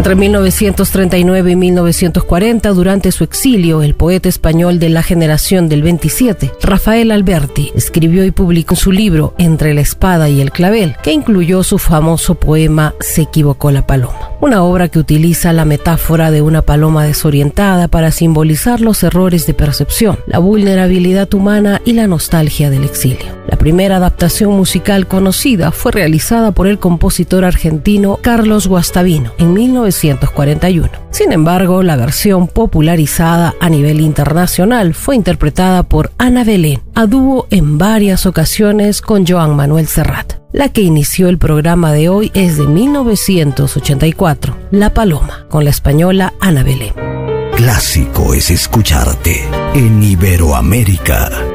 Entre 1939 y 1940, durante su exilio, el poeta español de la generación del 27, Rafael Alberti, escribió y publicó su libro Entre la espada y el clavel, que incluyó su famoso poema Se equivocó la paloma, una obra que utiliza la metáfora de una paloma desorientada para simbolizar los errores de percepción, la vulnerabilidad humana y la nostalgia del exilio. La primera adaptación musical conocida fue realizada por el compositor argentino Carlos Guastavino en 1941. Sin embargo, la versión popularizada a nivel internacional fue interpretada por Ana Belén, a dúo en varias ocasiones con Joan Manuel Serrat. La que inició el programa de hoy es de 1984, La Paloma, con la española Ana Belén. Clásico es escucharte en Iberoamérica.